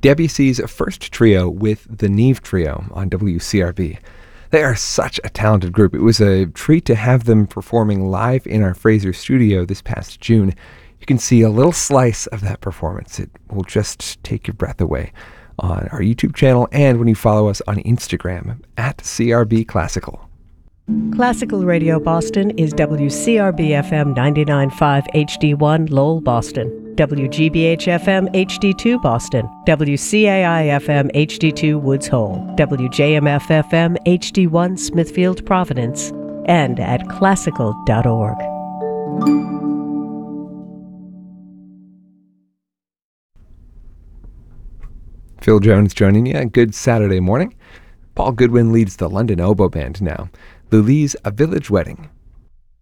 Debussy's first trio with the Neve Trio on WCRB. They are such a talented group. It was a treat to have them performing live in our Fraser studio this past June. You can see a little slice of that performance. It will just take your breath away on our YouTube channel and when you follow us on Instagram at CRB Classical. Classical Radio Boston is WCRB-FM 99.5 HD1 Lowell, Boston, WGBH-FM HD2 Boston, WCAI-FM HD2 Woods Hole, WJMF-FM HD1 Smithfield, Providence, and at classical.org. Phil Jones joining you. Good Saturday morning. Paul Goodwin leads the London Oboe Band now. Lully's A Village Wedding.